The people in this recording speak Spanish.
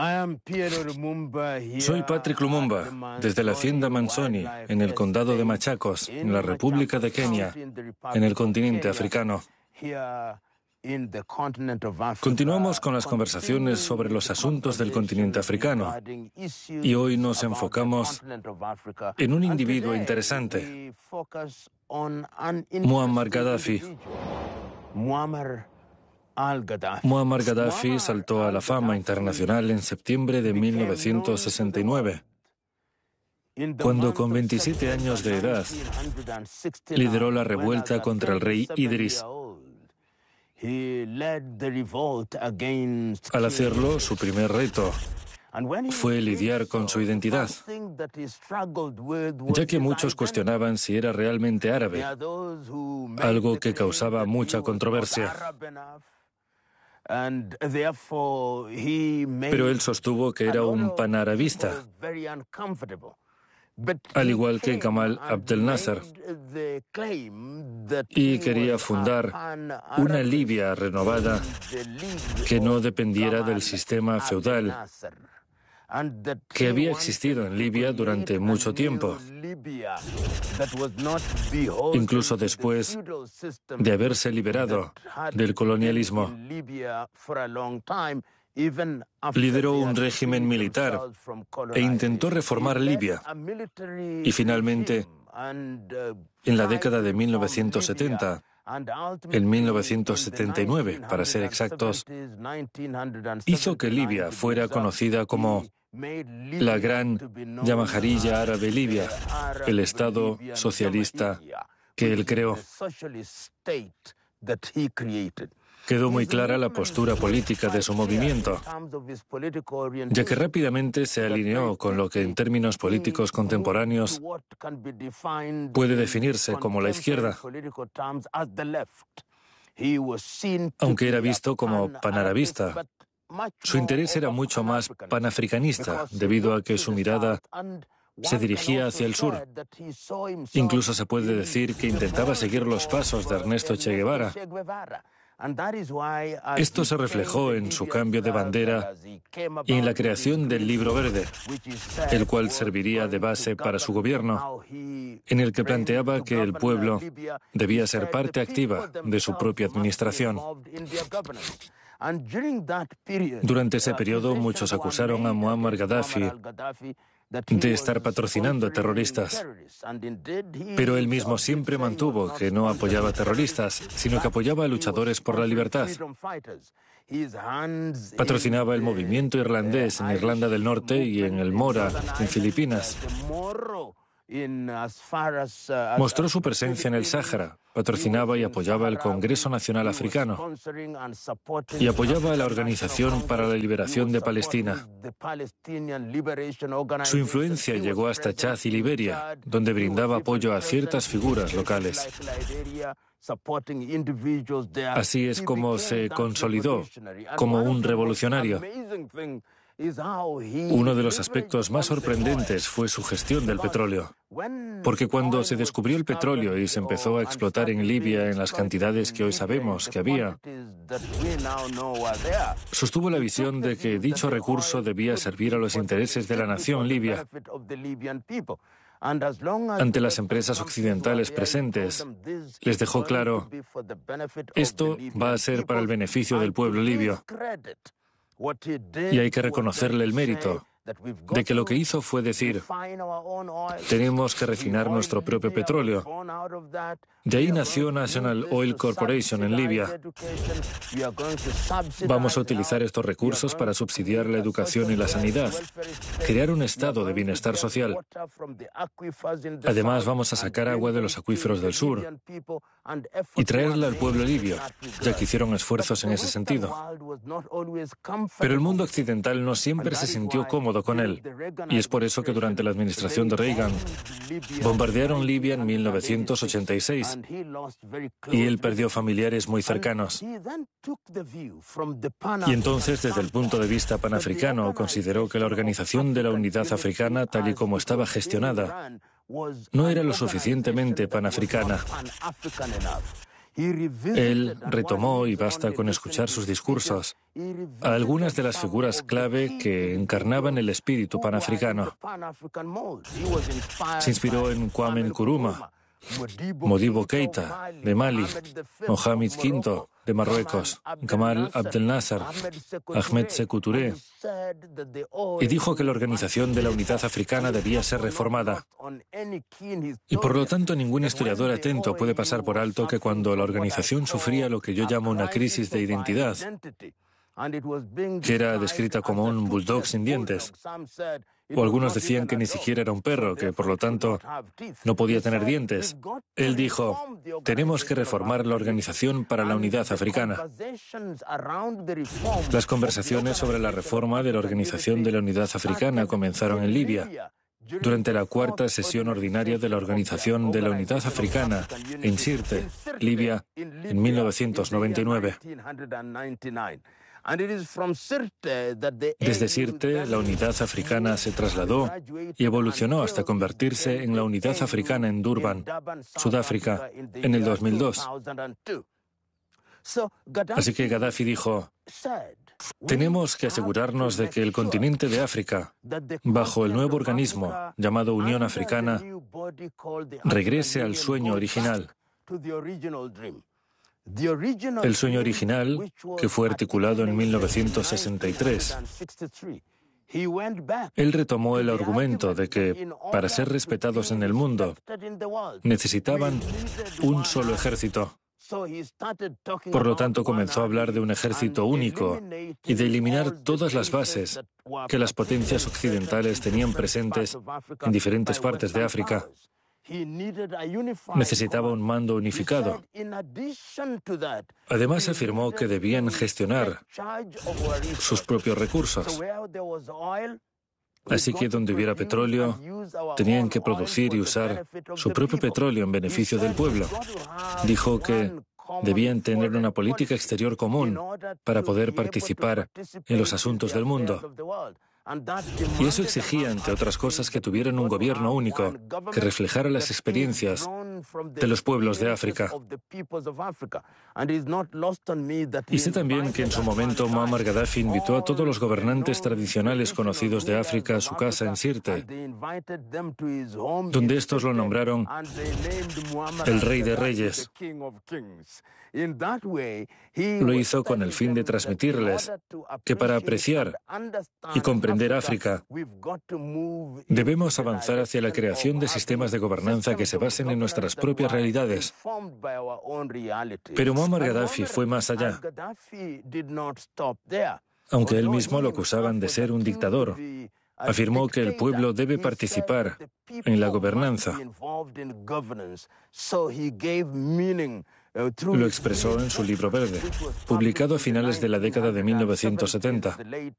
Soy Patrick Lumumba, desde la hacienda Manzoni, en el condado de Machakos, en la República de Kenia, en el continente africano. Continuamos con las conversaciones sobre los asuntos del continente africano y hoy nos enfocamos en un individuo interesante, Muammar Gaddafi. Muammar Gaddafi saltó a la fama internacional en septiembre de 1969, cuando con 27 años de edad lideró la revuelta contra el rey Idris. Al hacerlo, su primer reto fue lidiar con su identidad, ya que muchos cuestionaban si era realmente árabe, algo que causaba mucha controversia. Pero él sostuvo que era un panarabista, al igual que Gamal Abdel Nasser, y quería fundar una Libia renovada que no dependiera del sistema feudal que había existido en Libia durante mucho tiempo, incluso después de haberse liberado del colonialismo. Lideró un régimen militar e intentó reformar Libia. Y finalmente, en la década de 1970, en 1979, para ser exactos, hizo que Libia fuera conocida como la Gran Yamajarilla Árabe Libia, el Estado socialista que él creó. Quedó muy clara la postura política de su movimiento, ya que rápidamente se alineó con lo que en términos políticos contemporáneos puede definirse como la izquierda, aunque era visto como panarabista. Su interés era mucho más panafricanista, debido a que su mirada se dirigía hacia el sur. Incluso se puede decir que intentaba seguir los pasos de Ernesto Che Guevara. Esto se reflejó en su cambio de bandera y en la creación del Libro Verde, el cual serviría de base para su gobierno, en el que planteaba que el pueblo debía ser parte activa de su propia administración. Durante ese periodo, muchos acusaron a Muammar Gaddafi de estar patrocinando a terroristas. Pero él mismo siempre mantuvo que no apoyaba a terroristas, sino que apoyaba a luchadores por la libertad. Patrocinaba el movimiento irlandés en Irlanda del Norte y en el Mora, en Filipinas. Mostró su presencia en el Sáhara, patrocinaba y apoyaba el Congreso Nacional Africano y apoyaba a la Organización para la Liberación de Palestina. Su influencia llegó hasta Chad y Liberia, donde brindaba apoyo a ciertas figuras locales. Así es como se consolidó como un revolucionario. Uno de los aspectos más sorprendentes fue su gestión del petróleo, porque cuando se descubrió el petróleo y se empezó a explotar en Libia en las cantidades que hoy sabemos que había, sostuvo la visión de que dicho recurso debía servir a los intereses de la nación libia. Ante las empresas occidentales presentes, les dejó claro: esto va a ser para el beneficio del pueblo libio. Y hay que reconocerle el mérito de que lo que hizo fue decir: tenemos que refinar nuestro propio petróleo. De ahí nació National Oil Corporation en Libia. Vamos a utilizar estos recursos para subsidiar la educación y la sanidad, crear un estado de bienestar social. Además, vamos a sacar agua de los acuíferos del sur y traerla al pueblo libio, ya que hicieron esfuerzos en ese sentido. Pero el mundo occidental no siempre se sintió cómodo con él, y es por eso que durante la administración de Reagan bombardearon Libia en 1986, y él perdió familiares muy cercanos. Y entonces, desde el punto de vista panafricano, consideró que la Organización de la Unidad Africana, tal y como estaba gestionada, no era lo suficientemente panafricana. Él retomó, y basta con escuchar sus discursos, a algunas de las figuras clave que encarnaban el espíritu panafricano. Se inspiró en Kwame Nkrumah, Modibo Keïta, de Mali, Mohamed V, de Marruecos, Gamal Abdel Nasser, Ahmed Sékou Touré, y dijo que la Organización de la Unidad Africana debía ser reformada. Y por lo tanto, ningún historiador atento puede pasar por alto que cuando la organización sufría lo que yo llamo una crisis de identidad, que era descrita como un bulldog sin dientes, o algunos decían que ni siquiera era un perro, que por lo tanto no podía tener dientes. Él dijo, tenemos que reformar la Organización para la Unidad Africana. Las conversaciones sobre la reforma de la Organización de la Unidad Africana comenzaron en Libia, durante la cuarta sesión ordinaria de la Organización de la Unidad Africana, en Sirte, Libia, en 1999. Desde Sirte, la Unidad Africana se trasladó y evolucionó hasta convertirse en la Unidad Africana en Durban, Sudáfrica, en el 2002. Así que Gaddafi dijo, tenemos que asegurarnos de que el continente de África, bajo el nuevo organismo llamado Unión Africana, regrese al sueño original. El sueño original, que fue articulado en 1963. Él retomó el argumento de que, para ser respetados en el mundo, necesitaban un solo ejército. Por lo tanto, comenzó a hablar de un ejército único y de eliminar todas las bases que las potencias occidentales tenían presentes en diferentes partes de África. Necesitaba un mando unificado. Además, afirmó que debían gestionar sus propios recursos. Así que donde hubiera petróleo, tenían que producir y usar su propio petróleo en beneficio del pueblo. Dijo que debían tener una política exterior común para poder participar en los asuntos del mundo. Y eso exigía, entre otras cosas, que tuvieran un gobierno único que reflejara las experiencias de los pueblos de África. Y sé también que en su momento Muammar Gaddafi invitó a todos los gobernantes tradicionales conocidos de África a su casa en Sirte, donde estos lo nombraron el Rey de Reyes. Lo hizo con el fin de transmitirles que para apreciar y comprender África, debemos avanzar hacia la creación de sistemas de gobernanza que se basen en nuestras propias realidades. Pero Muammar Gaddafi fue más allá. Aunque él mismo lo acusaban de ser un dictador, afirmó que el pueblo debe participar en la gobernanza. Lo expresó en su libro verde, publicado a finales de la década de 1970.